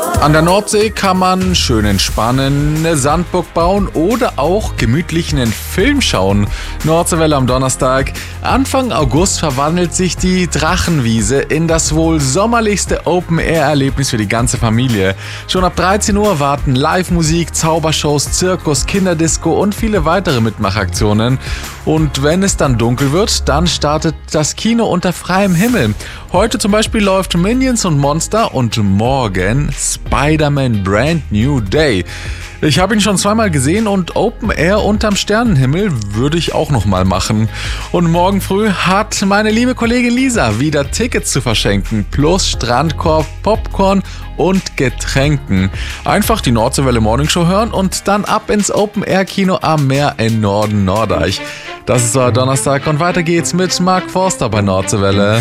An der Nordsee kann man schön entspannen, eine Sandburg bauen oder auch gemütlich einen Film schauen. Nordseewelle am Donnerstag. Anfang August verwandelt sich die Drachenwiese in das wohl sommerlichste Open-Air-Erlebnis für die ganze Familie. Schon ab 13 Uhr warten Live-Musik, Zaubershows, Zirkus, Kinderdisco und viele weitere Mitmachaktionen. Und wenn es dann dunkel wird, dann startet das Kino unter freiem Himmel. Heute zum Beispiel läuft Minions und Monster und morgen Spider-Man Brand New Day. Ich habe ihn schon zweimal gesehen und Open Air unterm Sternenhimmel würde ich auch nochmal machen. Und morgen früh hat meine liebe Kollegin Lisa wieder Tickets zu verschenken, plus Strandkorb, Popcorn und Getränken. Einfach die Nordseewelle Morning Show hören und dann ab ins Open Air Kino am Meer in Norden Nordeich. Das ist euer Donnerstag und weiter geht's mit Mark Forster bei Nordseewelle.